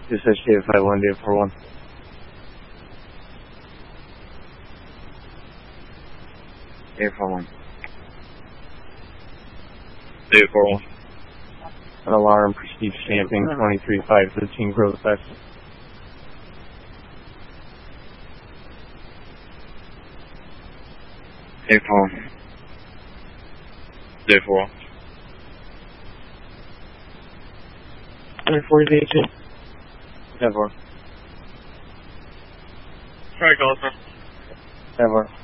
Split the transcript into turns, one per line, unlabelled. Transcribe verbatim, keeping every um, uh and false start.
This is Dave five one, Dave four one. Dave four one.
Dave four one.
An alarm, Prestige stamping, twenty-three five thirteen Grove Effect.
Dave four one. Dave four one.
Dave four is agent. Dave four.
Try call, sir.
Dave four.